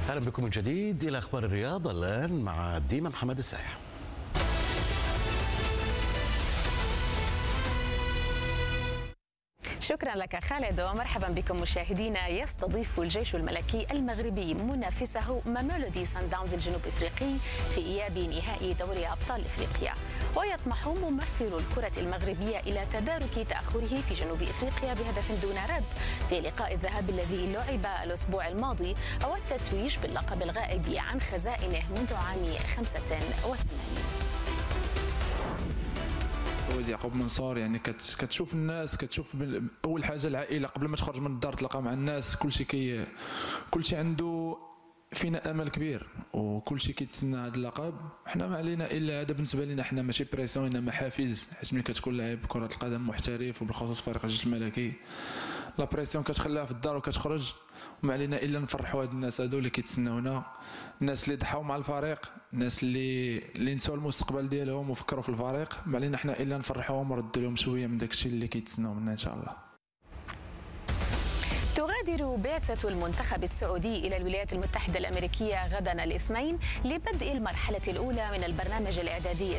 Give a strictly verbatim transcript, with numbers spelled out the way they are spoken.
أهلا بكم من جديد إلى أخبار الرياضة الآن مع ديما محمد السايح. شكرا لك خالد ومرحبا بكم مشاهدينا. يستضيف الجيش الملكي المغربي منافسه ماميلودي سان داونز الجنوب افريقي في اياب نهائي دوري ابطال افريقيا، ويطمح ممثل الكرة المغربية الى تدارك تاخره في جنوب افريقيا بهدف دون رد في لقاء الذهاب الذي لعب الاسبوع الماضي، او التتويج باللقب الغائب عن خزائنه منذ عام خمسة وثمانين. وليد يعقوب منصور، يعني كتشوف الناس، كتشوف اول حاجه العائله قبل ما تخرج من الدار تلقى مع الناس، كلشي كي كلشي عنده فينا امل كبير وكلشي كيتسنى هذا اللقب. حنا ما علينا الا هذا، بالنسبه لنا حنا ماشي بريسيون انما حافز، حيت ملي كتكون لاعب كره القدم محترف وبالخصوص فريق الجيش الملكي لا بريسيون كتخليها في الدار وكتخرج، وما علينا الا نفرحوا هاد الناس هادو اللي كيتسناونا، الناس اللي ضحاو مع الفريق، الناس اللي اللي نساو المستقبل ديالهم وفكروا في الفريق، ما علينا حنا الا نفرحوهم ونردوا لهم شويه من داكشي اللي كيتسناو منا ان شاء الله. تغادر بعثة المنتخب السعودي إلى الولايات المتحدة الأمريكية غدا الاثنين لبدء المرحلة الأولى من البرنامج الإعدادي